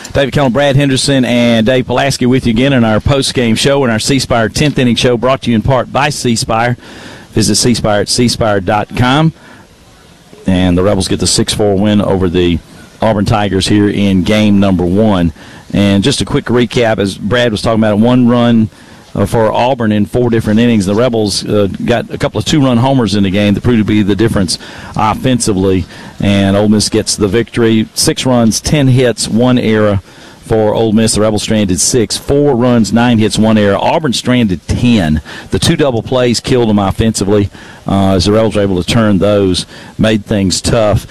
David Kellum, Brad Henderson, and Dave Pulaski with you again in our post-game show and our C Spire 10th inning show, brought to you in part by C Spire. Visit C Spire at cspire.com. And the Rebels get the 6-4 win over the Auburn Tigers here in game number 1. And just a quick recap, as Brad was talking about, a 1-run for Auburn in 4 different innings. The Rebels got a couple of 2-run homers in the game that proved to be the difference offensively, and Ole Miss gets the victory. 6 runs, 10 hits, 1 error for Ole Miss. The Rebels stranded 6, 4 runs, 9 hits, 1 error. Auburn stranded 10. The 2 double plays killed them offensively. As the Rebels were able to turn those, made things tough.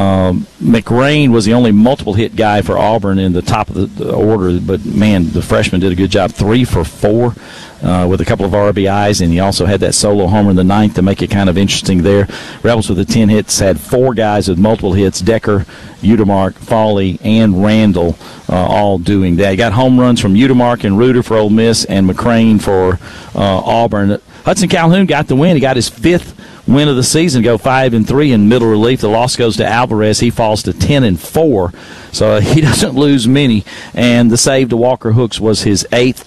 McRain was the only multiple hit guy for Auburn in the top of the order, but man, the freshman did a good job. 3 for 4 with a couple of RBIs, and he also had that solo homer in the 9th to make it kind of interesting there. Rebels with the 10 hits had 4 guys with multiple hits: Decker, Utermark, Fawley, and Randall, all doing that. You got home runs from Utermark and Reuter for Ole Miss, and McRain for Auburn. Hudson Calhoun got the win. He got his 5th win of the season, go 5-3 in middle relief. The loss goes to Alvarez. He falls to 10-4, so he doesn't lose many. And the save to Walker Hooks was his 8th.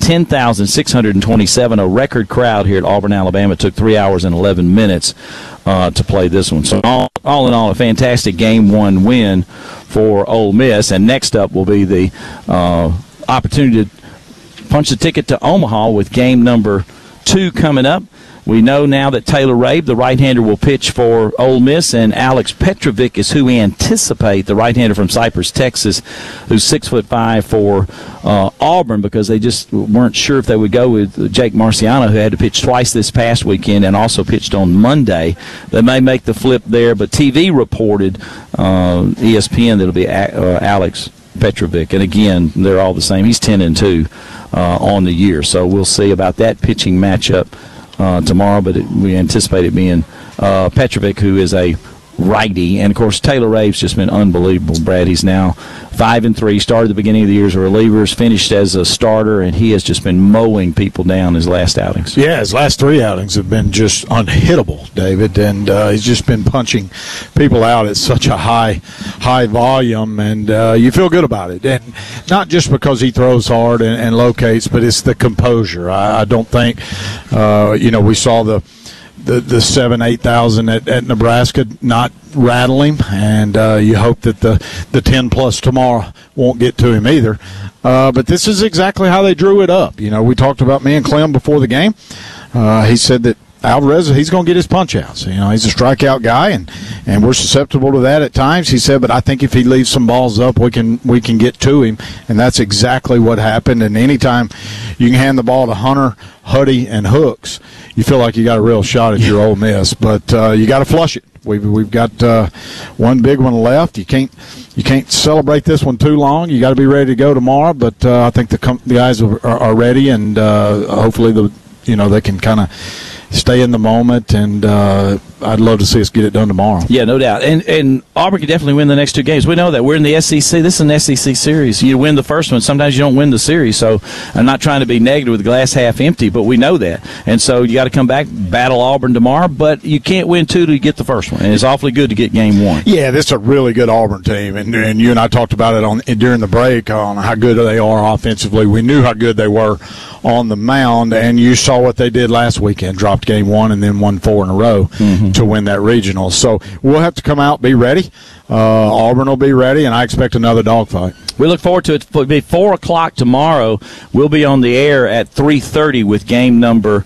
10,627, a record crowd here at Auburn, Alabama. It took 3 hours and 11 minutes to play this one. So all in all, a fantastic Game 1 win for Ole Miss. And next up will be the opportunity to punch the ticket to Omaha with game number 2 coming up. We know now that Taylor Rabe, the right-hander, will pitch for Ole Miss, and Alex Petrovic is who we anticipate, the right-hander from Cypress, Texas, who's 6'5" for Auburn, because they just weren't sure if they would go with Jake Marciano, who had to pitch twice this past weekend and also pitched on Monday. They may make the flip there, but TV reported, ESPN, that it'll be Alex Petrovic. And again, they're all the same. He's 10-2 on the year, so we'll see about that pitching matchup tomorrow, but we anticipate it being Petrovic, who is a righty. And, of course, Taylor Rabe's just been unbelievable, Brad. He's now 5-3, started the beginning of the year as a reliever, finished as a starter, and he has just been mowing people down his last outings. Yeah, his last 3 outings have been just unhittable, David, and he's just been punching people out at such a high volume, and you feel good about it. And not just because he throws hard and locates, but it's the composure. I don't think, we saw the 7,000-8,000 at Nebraska not rattle him, and you hope that the 10+ tomorrow won't get to him either. But this is exactly how they drew it up. We talked about me and Clem before the game. He said that Alvarez, he's going to get his punch-outs. He's a strikeout guy, and we're susceptible to that at times. He said, but I think if he leaves some balls up, we can get to him, and that's exactly what happened. And anytime you can hand the ball to Hunter, Huddy, and Hooks, you feel like you got a real shot at your Ole Miss. But you got to flush it. We've got one big one left. You can't celebrate this one too long. You got to be ready to go tomorrow. But I think the guys are ready, and hopefully they can kind of stay in the moment, and I'd love to see us get it done tomorrow. Yeah, no doubt. And Auburn can definitely win the next 2 games. We know that. We're in the SEC. This is an SEC series. You win the first one. Sometimes you don't win the series. So I'm not trying to be negative with the glass half empty, but we know that. And so you got to come back, battle Auburn tomorrow, but you can't win 2 to get the first one. And it's awfully good to get game 1. Yeah, this is a really good Auburn team. And you and I talked about it during the break on how good they are offensively. We knew how good they were on the mound, and you saw what they did last weekend. Dropped game 1 and then won 4 in a row to win that regional. So we'll have to come out, be ready. Auburn will be ready, and I expect another dogfight. We look forward to it. It'll be 4 o'clock tomorrow. We'll be on the air at 3:30 with game number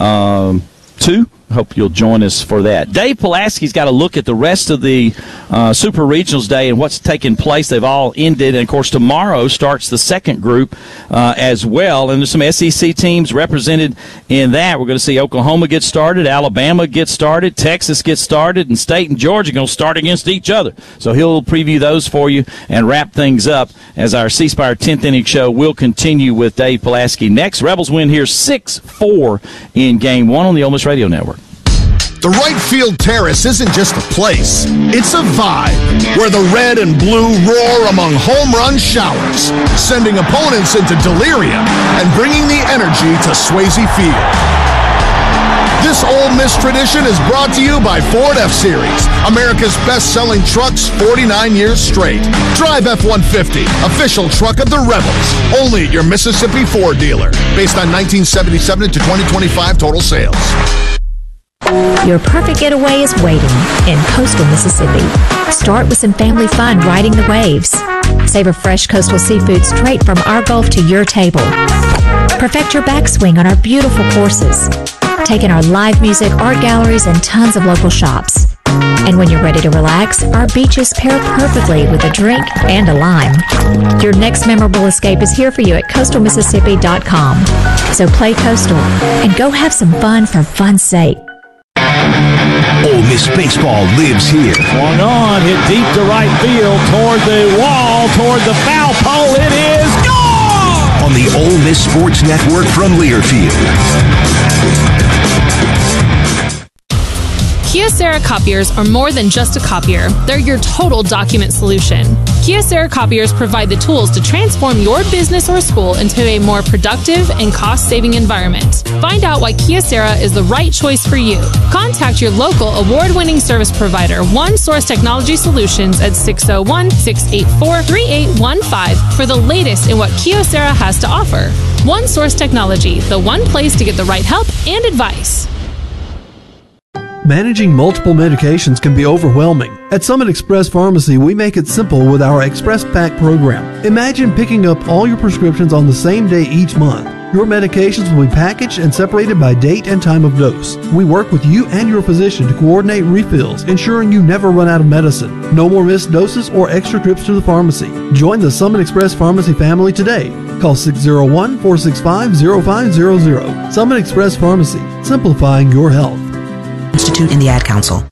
2. Hope you'll join us for that. Dave Pulaski's got to look at the rest of the Super Regionals Day and what's taking place. They've all ended. And, of course, tomorrow starts the second group as well. And there's some SEC teams represented in that. We're going to see Oklahoma get started, Alabama get started, Texas get started, and State and Georgia are going to start against each other. So he'll preview those for you and wrap things up as our C Spire 10th inning show will continue with Dave Pulaski next. Rebels win here 6-4 in Game 1 on the Ole Miss Radio Network. The right field terrace isn't just a place, it's a vibe where the red and blue roar among home run showers, sending opponents into delirium and bringing the energy to Swayze Field. This Ole Miss tradition is brought to you by Ford F-Series, America's best-selling trucks 49 years straight. Drive F-150, official truck of the Rebels, only at your Mississippi Ford dealer, based on 1977 to 2025 total sales. Your perfect getaway is waiting in coastal Mississippi. Start with some family fun riding the waves. Savor fresh coastal seafood straight from our Gulf to your table. Perfect your backswing on our beautiful courses. Take in our live music, art galleries, and tons of local shops. And when you're ready to relax, our beaches pair perfectly with a drink and a lime. Your next memorable escape is here for you at coastalmississippi.com. So play coastal and go have some fun for fun's sake. Ole Miss baseball lives here. Swung on, hit deep to right field, toward the wall, toward the foul pole. It is gone! On the Ole Miss Sports Network from Learfield. Kyocera copiers are more than just a copier. They're your total document solution. Kyocera copiers provide the tools to transform your business or school into a more productive and cost-saving environment. Find out why Kyocera is the right choice for you. Contact your local award-winning service provider, One Source Technology Solutions, at 601-684-3815 for the latest in what Kyocera has to offer. One Source Technology, the one place to get the right help and advice. Managing multiple medications can be overwhelming. At Summit Express Pharmacy, we make it simple with our Express Pack program. Imagine picking up all your prescriptions on the same day each month. Your medications will be packaged and separated by date and time of dose. We work with you and your physician to coordinate refills, ensuring you never run out of medicine. No more missed doses or extra trips to the pharmacy. Join the Summit Express Pharmacy family today. Call 601-465-0500. Summit Express Pharmacy, simplifying your health. Institute in the Ad Council.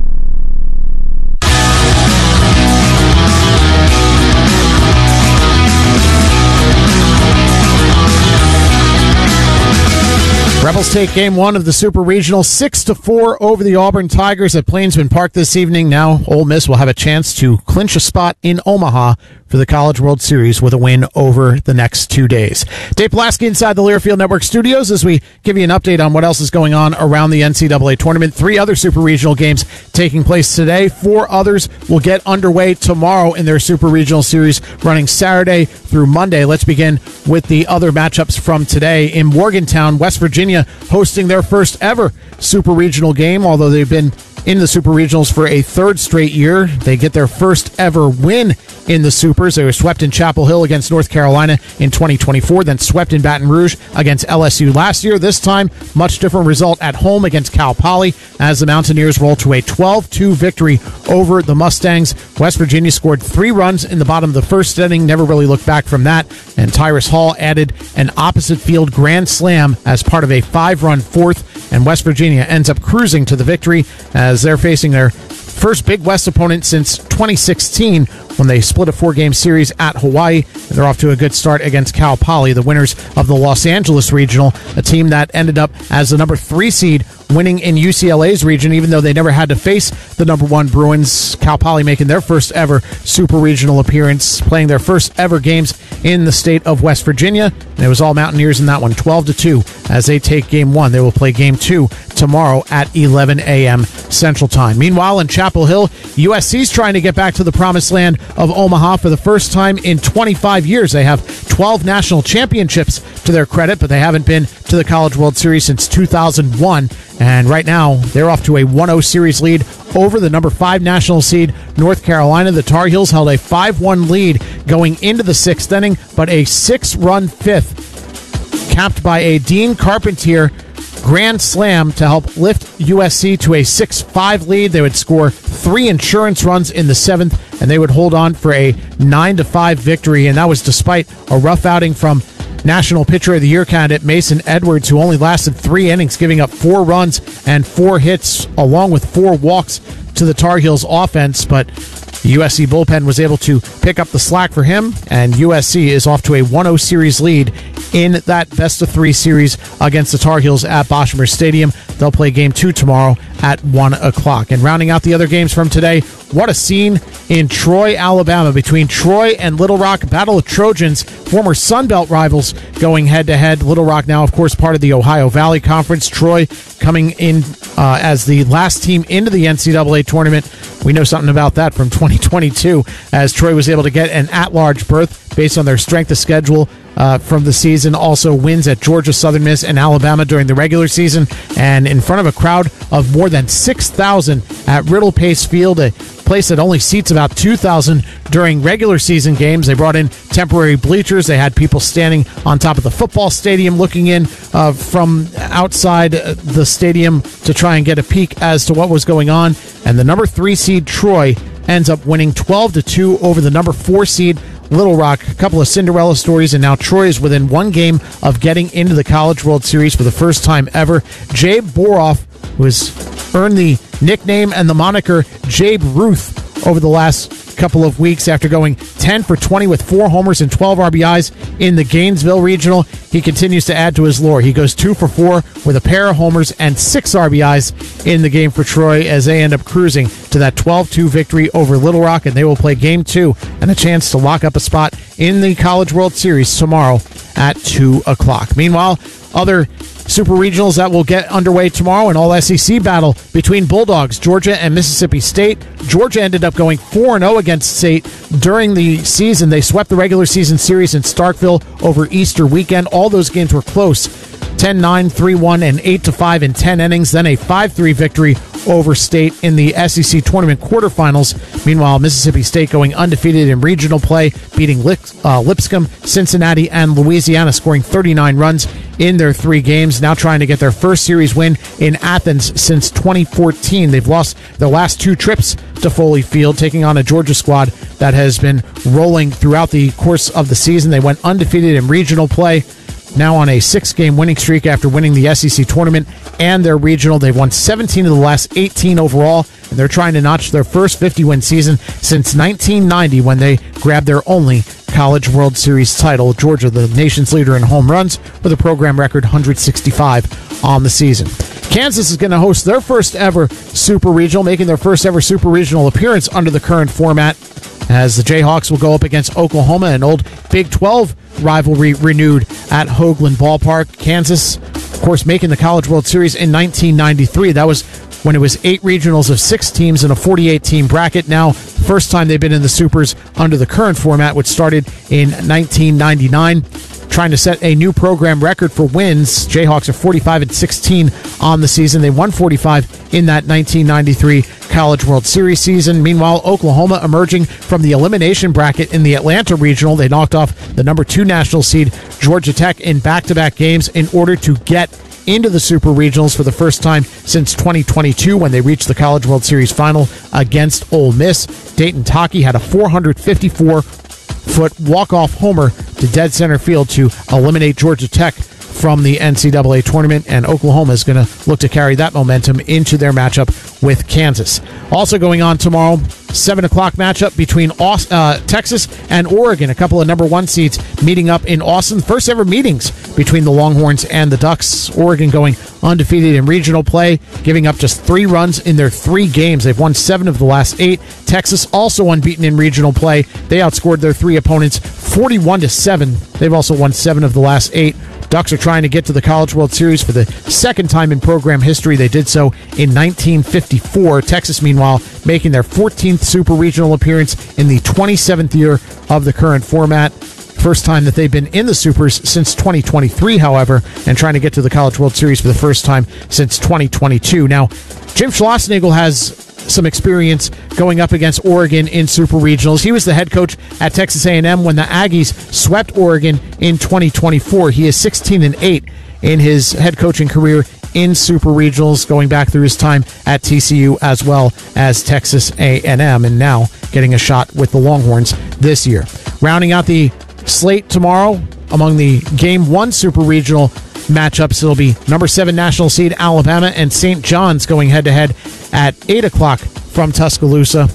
Rebels take game one of the Super Regional 6-4 over the Auburn Tigers at Plainsman Park this evening. Now Ole Miss will have a chance to clinch a spot in Omaha for the College World Series with a win over the next 2 days. Dave Pulaski inside the Learfield Network studios as we give you an update on what else is going on around the NCAA tournament. 3 other Super Regional games taking place today. 4 others will get underway tomorrow in their Super Regional Series running Saturday through Monday. Let's begin with the other matchups from today. In Morgantown, West Virginia hosting their first ever Super Regional game, although they've been in the Super Regionals for a 3rd straight year. They get their first ever win in the Supers. They were swept in Chapel Hill against North Carolina in 2024, then swept in Baton Rouge against LSU last year. This time, much different result at home against Cal Poly as the Mountaineers roll to a 12-2 victory over the Mustangs. West Virginia scored 3 runs in the bottom of the first inning, never really looked back from that, and Tyrus Hall added an opposite field grand slam as part of a 5-run 4th, and West Virginia ends up cruising to the victory as they're facing their first Big West opponent since 2016 when they split a 4-game series at Hawaii. They're off to a good start against Cal Poly, the winners of the Los Angeles Regional, a team that ended up as the number 3 seed, winning in UCLA's region, even though they never had to face the number 1 Bruins. Cal Poly making their first ever Super Regional appearance, playing their first ever games in the state of West Virginia. And it was all Mountaineers in that one, 12-2, as they take game 1. They will play game 2 tomorrow at 11 a.m. Central Time. Meanwhile, in Chapel Hill, USC's trying to get back to the promised land of Omaha for the first time in 25 years. They have 12 national championships to their credit, but they haven't been to the College World Series since 2001. And right now, they're off to a 1-0 series lead over the number 5 national seed, North Carolina. The Tar Heels held a 5-1 lead going into the 6th inning, but a 6-run 5th, capped by a Dean Carpentier grand slam to help lift USC to a 6-5 lead. They would score 3 insurance runs in the 7th, and they would hold on for a 9-5 victory. And that was despite a rough outing from National Pitcher of the Year candidate Mason Edwards, who only lasted 3 innings, giving up 4 runs and 4 hits, along with 4 walks to the Tar Heels offense. But the USC bullpen was able to pick up the slack for him, and USC is off to a 1-0 series lead in that best-of-3 series against the Tar Heels at Boshamer Stadium. They'll play game 2 tomorrow at 1 o'clock. And rounding out the other games from today, what a scene in Troy, Alabama, between Troy and Little Rock. Battle of Trojans, former Sun Belt rivals going head-to-head. Little Rock now, of course, part of the Ohio Valley Conference. Troy coming in as the last team into the NCAA tournament. We know something about that from 2022, as Troy was able to get an at-large berth based on their strength of schedule from the season. Also wins at Georgia, Southern Miss, and Alabama during the regular season, and in front of a crowd of more than 6,000 at Riddle Pace Field, a place that only seats about 2,000 during regular season games. They brought in temporary bleachers. They had people standing on top of the football stadium looking in from outside the stadium to try and get a peek as to what was going on. And the number 3 seed Troy ends up winning 12-2 over the number 4 seed Little Rock. A couple of Cinderella stories, and now Troy is within one game of getting into the College World Series for the first time ever. Jabe Boroff, who has earned the nickname and the moniker Jabe Ruth over the last couple of weeks after going 10 for 20 with 4 homers and 12 RBIs in the Gainesville Regional. He continues to add to his lore. He goes 2 for 4 with a pair of homers and 6 RBIs in the game for Troy as they end up cruising to that 12-2 victory over Little Rock, and they will play Game 2 and a chance to lock up a spot in the College World Series tomorrow at 2 o'clock. Meanwhile, other Super Regionals that will get underway tomorrow, an all-SEC battle between Bulldogs, Georgia, and Mississippi State. Georgia ended up going 4-0 against State during the season. They swept the regular season series in Starkville over Easter weekend. All those games were close, 10-9, 3-1, and 8-5 in 10 innings. Then a 5-3 victory over State in the SEC tournament quarterfinals. Meanwhile, Mississippi State going undefeated in regional play, beating Lipscomb, Cincinnati, and Louisiana, scoring 39 runs in their 3 games. Now trying to get their first series win in Athens since 2014. They've lost their last 2 trips to Foley Field, taking on a Georgia squad that has been rolling throughout the course of the season. They went undefeated in regional play, now on a 6-game winning streak after winning the SEC tournament and their regional. They've won 17 of the last 18 overall, and they're trying to notch their first 50-win season since 1990 when they grabbed their only College World Series title. Georgia, the nation's leader in home runs, with a program record 165 on the season. Kansas is going to host their first ever Super Regional, making their first ever Super Regional appearance under the current format, as the Jayhawks will go up against Oklahoma, an old Big 12 rivalry renewed at Hoagland Ballpark. Kansas, of course, making the College World Series in 1993. That was when it was 8 regionals of 6 teams in a 48-team bracket. Now, first time they've been in the Supers under the current format, which started in 1999. Trying to set a new program record for wins. Jayhawks are 45-16 on the season. They won 45 in that 1993 College World Series season. Meanwhile, Oklahoma emerging from the elimination bracket in the Atlanta Regional. They knocked off the number 2 national seed Georgia Tech in back-to-back games in order to get into the Super Regionals for the first time since 2022 when they reached the College World Series final against Ole Miss. Dayton Taki had a 454-foot walk-off homer to dead center field to eliminate Georgia Tech from the NCAA tournament, and Oklahoma is going to look to carry that momentum into their matchup with Kansas. Also going on tomorrow, 7 o'clock matchup between Texas and Oregon. A couple of number 1 seeds meeting up in Austin. First ever meetings between the Longhorns and the Ducks. Oregon going undefeated in regional play, giving up just 3 runs in their 3 games. They've won 7 of the last 8. Texas also unbeaten in regional play. They outscored their 3 opponents 41-7. They've also won 7 of the last 8. Ducks are trying to get to the College World Series for the second time in program history. They did so in 1954. Texas, meanwhile, making their 14th Super Regional appearance in the 27th year of the current format. First time that they've been in the Supers since 2023, however, and trying to get to the College World Series for the first time since 2022. Now, Jim Schlossnagle has some experience going up against Oregon in Super Regionals. He was the head coach at Texas A&M when the Aggies swept Oregon in 2024. He is 16-8 in his head coaching career in Super Regionals, going back through his time at TCU as well as Texas A&M, and now getting a shot with the Longhorns this year. Rounding out the slate tomorrow among the Game 1 Super Regional matchups, it'll be number 7 national seed Alabama and St. John's going head-to-head at 8 o'clock from Tuscaloosa.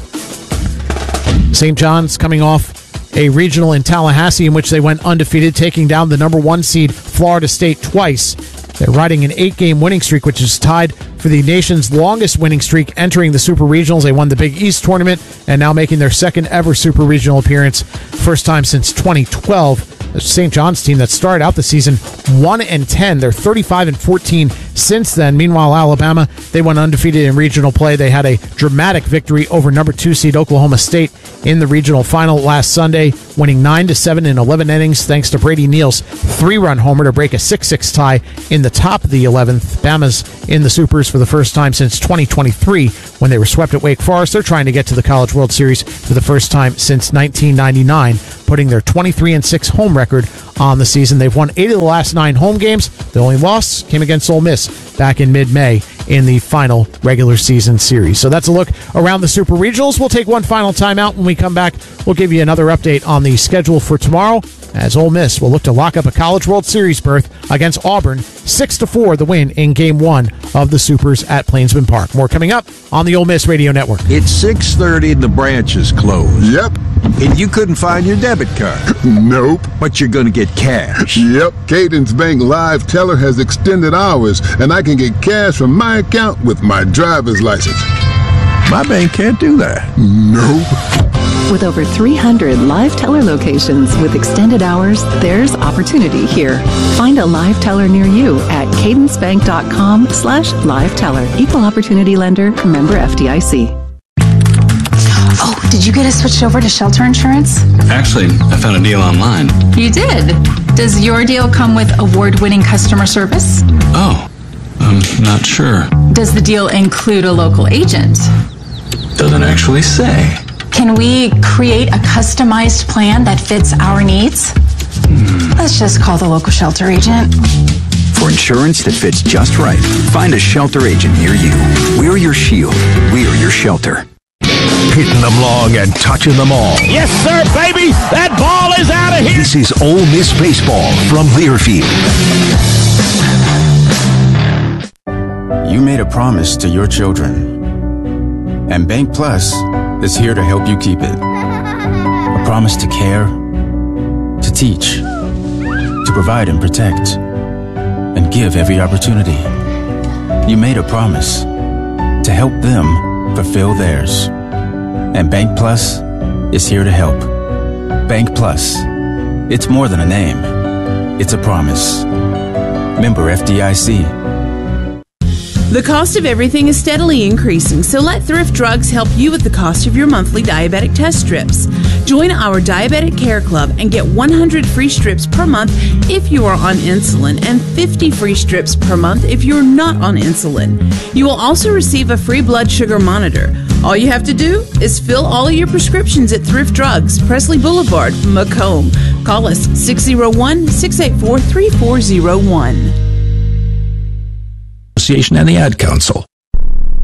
St. John's coming off a regional in Tallahassee in which they went undefeated, taking down the number 1 seed Florida State twice. They're riding an 8-game winning streak, which is tied for the nation's longest winning streak entering the Super Regionals. They won the Big East tournament and now making their second ever Super Regional appearance, first time since 2012. The St. John's team that started out the season 1-10. They're 35-14 since then. Meanwhile, Alabama, they went undefeated in regional play. They had a dramatic victory over number 2 seed Oklahoma State in the regional final last Sunday, winning 9-7 in 11 innings thanks to Brady Neal's 3-run homer to break a 6-6 tie in the top of the 11th. Bama's in the Supers for the first time since 2023 when they were swept at Wake Forest. They're trying to get to the College World Series for the first time since 1999, putting their 23-6 home record on the season. They've won 8 of the last 9 home games. The only loss came against Ole Miss back in mid-May in the final regular season series. So that's a look around the Super Regionals. We'll take one final timeout. When we come back, we'll give you another update on the schedule for tomorrow, as Ole Miss will look to lock up a College World Series berth against Auburn. 6-4 the win in Game 1 of the Supers at Plainsman Park. More coming up on the Ole Miss Radio Network. It's 6:30 and the branch is closed. Yep. And you couldn't find your debit card. Nope. But you're going to get cash. Yep. Cadence Bank Live Teller has extended hours, and I can get cash from my account with my driver's license. My bank can't do that. Nope. With over 300 Live Teller locations with extended hours, there's opportunity here. Find a Live Teller near you at cadencebank.com/Live Teller. Equal Opportunity Lender, member FDIC. Oh, did you get us switched over to shelter insurance? Actually, I found a deal online. You did? Does your deal come with award-winning customer service? Oh, I'm not sure. Does the deal include a local agent? Doesn't actually say. Can we create a customized plan that fits our needs? Let's just call the local shelter agent. For insurance that fits just right, find a shelter agent near you. We're your shield. We're your shelter. Hitting them long and touching them all. Yes, sir, baby! That ball is out of here! This is Ole Miss Baseball from Learfield. You made a promise to your children, and Bank Plus is here to help you keep it. A promise to care, to teach, to provide and protect, and give every opportunity. You made a promise to help them fulfill theirs. And Bank Plus is here to help. Bank Plus. It's more than a name. It's a promise. Member FDIC. The cost of everything is steadily increasing, so let Thrift Drugs help you with the cost of your monthly diabetic test strips. Join our Diabetic Care Club and get 100 free strips per month if you are on insulin and 50 free strips per month if you're not on insulin. You will also receive a free blood sugar monitor. All you have to do is fill all of your prescriptions at Thrift Drugs, Presley Boulevard, Macomb. Call us 601-684-3401. Association and the Ad Council.